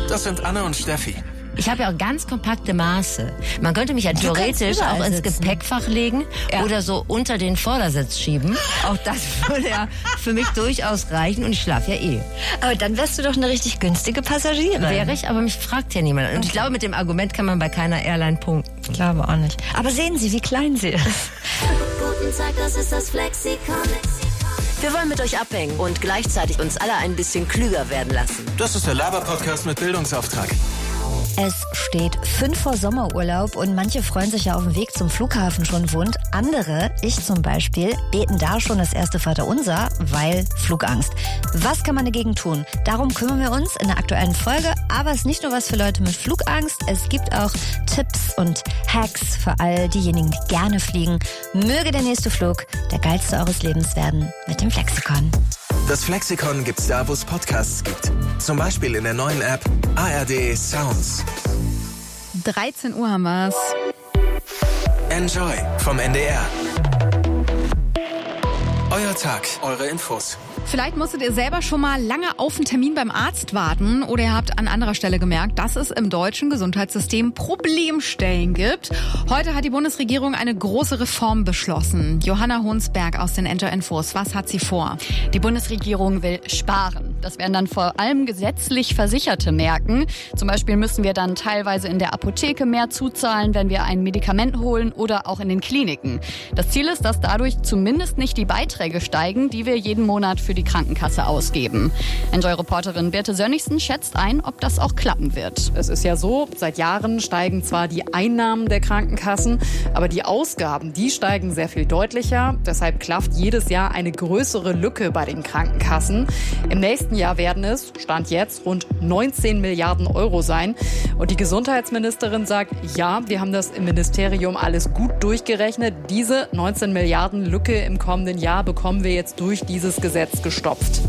Das sind Anne und Steffi. Ich habe ja auch ganz kompakte Maße. Man könnte mich ja theoretisch auch ins Gepäckfach legen oder so unter den Vordersitz schieben. Auch das würde ja für mich durchaus reichen und ich schlafe ja eh. Aber dann wärst du doch eine richtig günstige Passagierin. Wäre ich, aber mich fragt ja niemand. Und ich glaube, mit dem Argument kann man bei keiner Airline punkten. Ich glaube auch nicht. Aber sehen Sie, wie klein sie ist. Guten Tag, das ist das Flexikon. Wir wollen mit euch abhängen und gleichzeitig uns alle ein bisschen klüger werden lassen. Das ist der Laber-Podcast mit Bildungsauftrag. Es steht 5 vor Sommerurlaub und manche freuen sich ja auf dem Weg zum Flughafen schon wund. Andere, ich zum Beispiel, beten da schon das erste Vaterunser, weil Flugangst. Was kann man dagegen tun? Darum kümmern wir uns in der aktuellen Folge. Aber es ist nicht nur was für Leute mit Flugangst. Es gibt auch Tipps und Hacks für all diejenigen, die gerne fliegen. Möge der nächste Flug der geilste eures Lebens werden mit dem Flexikon. Das Flexikon gibt's da, wo es Podcasts gibt. Zum Beispiel in der neuen App ARD Sounds. 13 Uhr haben wir's. Enjoy vom NDR. Euer Tag, eure Infos. Vielleicht musstet ihr selber schon mal lange auf einen Termin beim Arzt warten oder ihr habt an anderer Stelle gemerkt, dass es im deutschen Gesundheitssystem Problemstellen gibt. Heute hat die Bundesregierung eine große Reform beschlossen. Johanna Hunsberg aus den Enjoy Infos. Was hat sie vor? Die Bundesregierung will sparen. Das werden dann vor allem gesetzlich Versicherte merken. Zum Beispiel müssen wir dann teilweise in der Apotheke mehr zuzahlen, wenn wir ein Medikament holen oder auch in den Kliniken. Das Ziel ist, dass dadurch zumindest nicht die Beiträge steigen, die wir jeden Monat für die Krankenkasse ausgeben. Enjoy-Reporterin Birte Sönnigsen schätzt ein, ob das auch klappen wird. Es ist ja so, seit Jahren steigen zwar die Einnahmen der Krankenkassen, aber die Ausgaben, die steigen sehr viel deutlicher. Deshalb klafft jedes Jahr eine größere Lücke bei den Krankenkassen. Im nächsten Jahr werden es, Stand jetzt, rund 19 Milliarden Euro sein. Und die Gesundheitsministerin sagt, ja, wir haben das im Ministerium alles gut durchgerechnet. Diese 19 Milliarden Lücke im kommenden Jahr bekommen wir jetzt durch dieses Gesetz gestopft.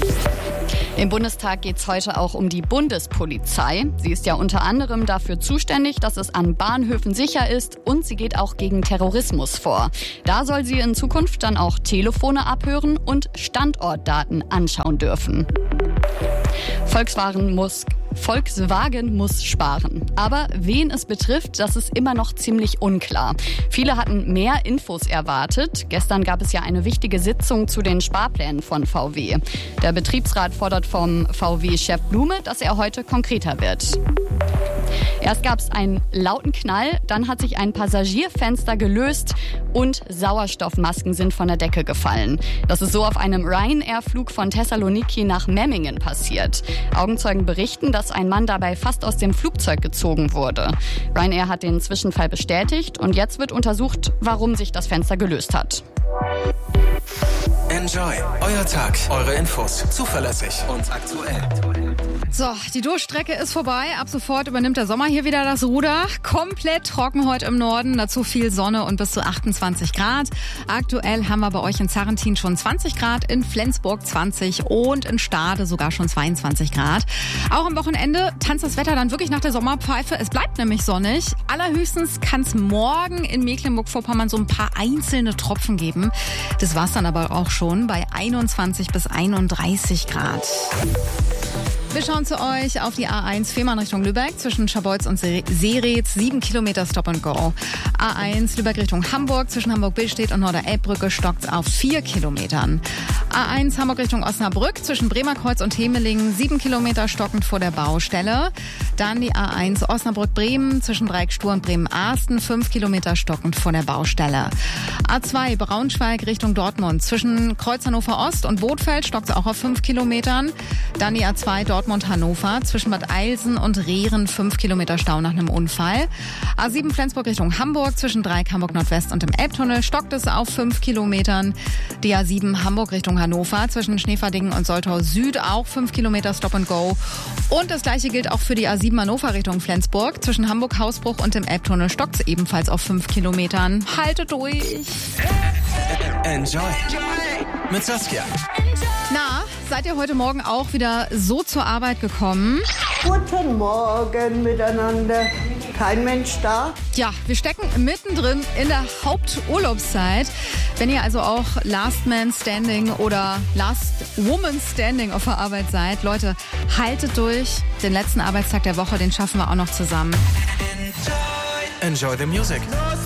Im Bundestag geht es heute auch um die Bundespolizei. Sie ist ja unter anderem dafür zuständig, dass es an Bahnhöfen sicher ist und sie geht auch gegen Terrorismus vor. Da soll sie in Zukunft dann auch Telefone abhören und Standortdaten anschauen dürfen. Volkswagen muss sparen. Aber wen es betrifft, das ist immer noch ziemlich unklar. Viele hatten mehr Infos erwartet. Gestern gab es ja eine wichtige Sitzung zu den Sparplänen von VW. Der Betriebsrat fordert vom VW-Chef Blume, dass er heute konkreter wird. Erst gab es einen lauten Knall, dann hat sich ein Passagierfenster gelöst und Sauerstoffmasken sind von der Decke gefallen. Das ist so auf einem Ryanair-Flug von Thessaloniki nach Memmingen passiert. Augenzeugen berichten, dass ein Mann dabei fast aus dem Flugzeug gezogen wurde. Ryanair hat den Zwischenfall bestätigt und jetzt wird untersucht, warum sich das Fenster gelöst hat. Enjoy, euer Tag, eure Infos. Zuverlässig und aktuell. So, die Durchstrecke ist vorbei. Ab sofort übernimmt der Sommer hier wieder das Ruder. Komplett trocken heute im Norden, dazu viel Sonne und bis zu 28 Grad. Aktuell haben wir bei euch in Zarrentin schon 20 Grad, in Flensburg 20 und in Stade sogar schon 22 Grad. Auch am Wochenende tanzt das Wetter dann wirklich nach der Sommerpfeife. Es bleibt nämlich sonnig. Allerhöchstens kann es morgen in Mecklenburg-Vorpommern so ein paar einzelne Tropfen geben. Das war's dann aber auch schon bei 21 bis 31 Grad. Wir schauen zu euch auf die A1 Fehmarn Richtung Lübeck zwischen Scharbeutz und Seretz, 7 Kilometer Stop and Go. A1 Lübeck Richtung Hamburg zwischen Hamburg-Billstedt und Norderelbbrücke stockt auf 4 Kilometern. A1 Hamburg Richtung Osnabrück zwischen Bremerkreuz und Hemelingen, 7 Kilometer stockend vor der Baustelle. Dann die A1 Osnabrück-Bremen zwischen Dreieck-Stur und Bremen-Arsten, 5 Kilometer stockend vor der Baustelle. A2 Braunschweig Richtung Dortmund zwischen Kreuz Hannover Ost und Bothfeld stockt es auch auf 5 Kilometern. Dann die A2 Dortmund-Hannover zwischen Bad Eilsen und Rehren, 5 Kilometer Stau nach einem Unfall. A7 Flensburg Richtung Hamburg zwischen Dreieck Hamburg Nordwest und dem Elbtunnel stockt es auf 5 Kilometern. Die A7 Hamburg Richtung Hannover zwischen Schneeferdingen und Soltau Süd auch 5 Kilometer Stop and Go. Und das gleiche gilt auch für die A7 Hannover Richtung Flensburg zwischen Hamburg Hausbruch und dem Elbtunnel stockt es ebenfalls auf 5 Kilometern. Haltet durch! Enjoy mit Saskia. Na, seid ihr heute Morgen auch wieder so zur Arbeit gekommen? Guten Morgen miteinander. Kein Mensch da? Ja, wir stecken mittendrin in der Haupturlaubszeit. Wenn ihr also auch Last Man Standing oder Last Woman Standing auf der Arbeit seid, Leute, haltet durch. Den letzten Arbeitstag der Woche, den schaffen wir auch noch zusammen. Enjoy the music.